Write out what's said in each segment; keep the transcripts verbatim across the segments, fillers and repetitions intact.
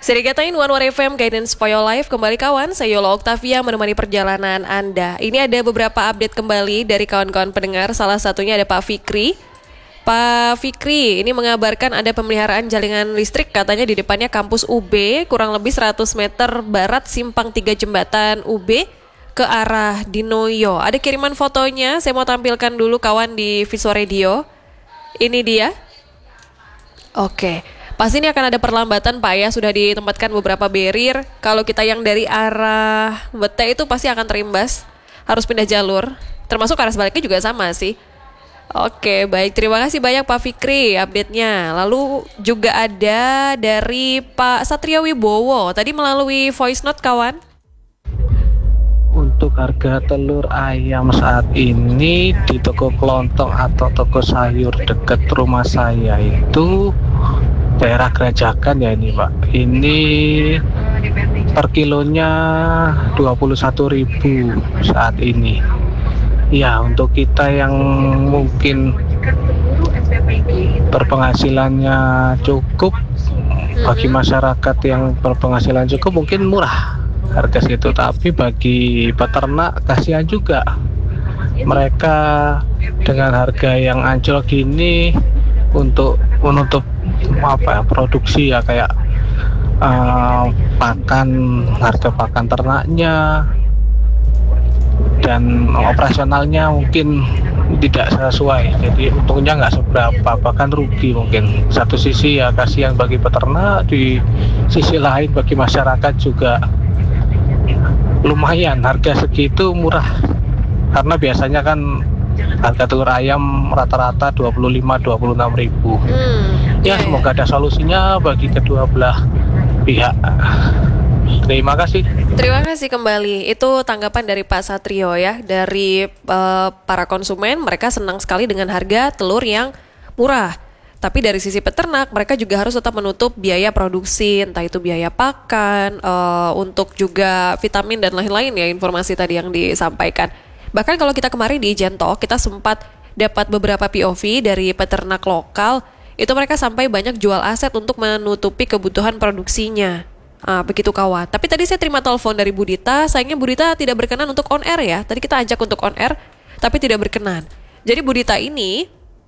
Serikatain One One F M Guidance for Your Life. Kembali kawan, saya Yola Octavia menemani perjalanan Anda. Ini ada beberapa update kembali dari kawan-kawan pendengar. Salah satunya ada Pak Fikri. Pak Fikri ini mengabarkan ada pemeliharaan jaringan listrik katanya di depannya kampus U B, kurang lebih seratus meter barat simpang tiga jembatan U B ke arah Dinoyo. Ada kiriman fotonya, saya mau tampilkan dulu kawan di Visual Radio. Ini dia. Oke. Pasti ini akan ada perlambatan Pak ya, sudah ditempatkan beberapa barrier. Kalau kita yang dari arah Bete itu pasti akan terimbas, harus pindah jalur. Termasuk arah sebaliknya juga sama sih. Oke, baik, terima kasih banyak Pak Fikri update-nya. Lalu juga ada dari Pak Satrio Wibowo, tadi melalui voice note kawan. Untuk harga telur ayam saat ini di toko kelontong atau toko sayur dekat rumah saya itu daerah Gerajakan ya ini Pak. Ini per kilonya dua puluh satu ribu saat ini. Ya, untuk kita yang mungkin berpenghasilannya cukup, bagi masyarakat yang berpenghasilan cukup mungkin murah harga segitu, tapi bagi peternak kasihan juga. Mereka dengan harga yang anjlok gini untuk menutup apa produksi ya, kayak uh, pakan, harga pakan ternaknya dan operasionalnya mungkin tidak sesuai, jadi untungnya nggak seberapa, bahkan rugi mungkin. Satu sisi ya kasihan bagi peternak, di sisi lain bagi masyarakat juga lumayan harga segitu murah, karena biasanya kan harga telur ayam rata-rata dua puluh lima sampai dua puluh enam ribu. Hmm, ya, iya, semoga iya. ada solusinya bagi kedua belah pihak. Terima kasih. Terima kasih kembali. Itu tanggapan dari Pak Satrio ya, dari uh, para konsumen. Mereka senang sekali dengan harga telur yang murah. Tapi dari sisi peternak, mereka juga harus tetap menutup biaya produksi, entah itu biaya pakan, uh, untuk juga vitamin dan lain-lain ya, informasi tadi yang disampaikan. Bahkan kalau kita kemarin di Jento, kita sempat dapat beberapa P O V dari peternak lokal, itu mereka sampai banyak jual aset untuk menutupi kebutuhan produksinya. Ah, begitu kawan. Tapi tadi saya terima telepon dari Bu Dita, sayangnya Bu Dita tidak berkenan untuk on air ya. Tadi kita ajak untuk on air, tapi tidak berkenan. Jadi Bu Dita ini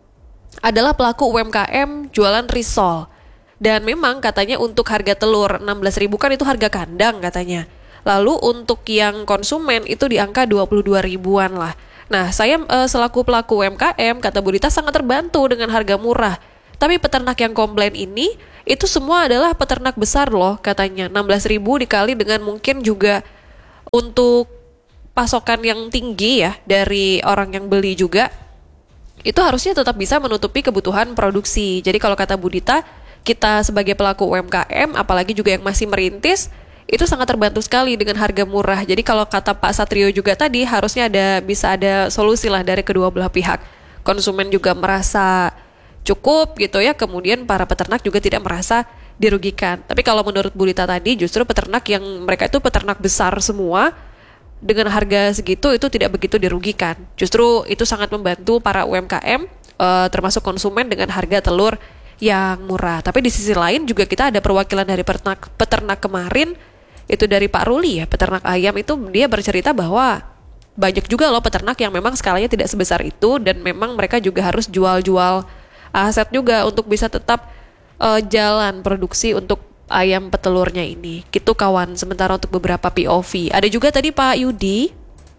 adalah pelaku U M K M jualan risol. Dan memang katanya untuk harga telur enam belas ribu kan itu harga kandang katanya. Lalu untuk yang konsumen itu di angka dua puluh dua ribuan lah. Nah, saya e, selaku pelaku U M K M, kata Bu Dita, sangat terbantu dengan harga murah. Tapi peternak yang komplain ini, itu semua adalah peternak besar loh katanya. enam belas ribu dikali dengan mungkin juga untuk pasokan yang tinggi ya dari orang yang beli juga, itu harusnya tetap bisa menutupi kebutuhan produksi. Jadi kalau kata Bu Dita, kita sebagai pelaku U M K M, apalagi juga yang masih merintis, itu sangat terbantu sekali dengan harga murah. Jadi kalau kata Pak Satrio juga tadi, harusnya ada bisa ada solusi lah dari kedua belah pihak. Konsumen juga merasa cukup gitu ya, kemudian para peternak juga tidak merasa dirugikan. Tapi kalau menurut Bu Dita tadi, justru peternak yang mereka itu peternak besar semua, dengan harga segitu itu tidak begitu dirugikan. Justru itu sangat membantu para U M K M, uh, termasuk konsumen dengan harga telur yang murah. Tapi di sisi lain juga kita ada perwakilan dari peternak, peternak kemarin, itu dari Pak Ruli ya, peternak ayam itu, dia bercerita bahwa banyak juga loh peternak yang memang skalanya tidak sebesar itu, dan memang mereka juga harus jual-jual aset juga untuk bisa tetap uh, jalan produksi untuk ayam petelurnya ini. Gitu kawan, sementara untuk beberapa P O V. Ada juga tadi Pak Yudi.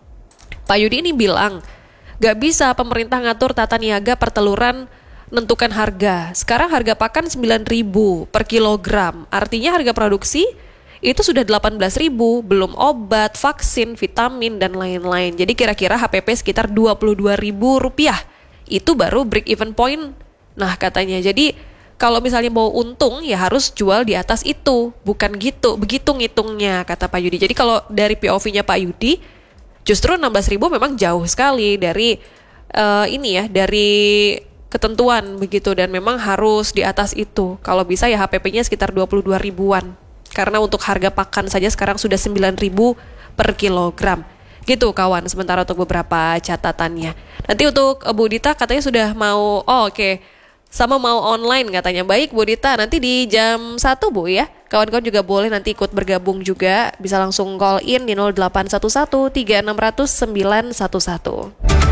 Pak Yudi ini bilang, gak bisa pemerintah ngatur tata niaga perteluran nentukan harga. Sekarang harga pakan sembilan ribu per kilogram. Artinya harga produksi itu sudah delapan belas ribu, belum obat, vaksin, vitamin, dan lain-lain. Jadi kira-kira H P P sekitar dua puluh dua ribu rupiah. Itu baru break even point. Nah katanya, jadi kalau misalnya mau untung ya harus jual di atas itu. Bukan gitu, begitu ngitungnya kata Pak Yudi. Jadi kalau dari P O V-nya Pak Yudi, justru enam belas ribu memang jauh sekali dari uh, ini ya, dari ketentuan begitu. Dan memang harus di atas itu. Kalau bisa ya H P P-nya sekitar dua puluh dua ribuan. Karena untuk harga pakan saja sekarang sudah sembilan ribu per kilogram. Gitu kawan, sementara untuk beberapa catatannya. Nanti untuk Bu Dita katanya sudah mau, oh oke, okay. sama mau online katanya. Baik Bu Dita, nanti di jam satu Bu ya. Kawan-kawan juga boleh nanti ikut bergabung juga. Bisa langsung call in di nol delapan satu satu tiga enam nol nol sembilan satu satu.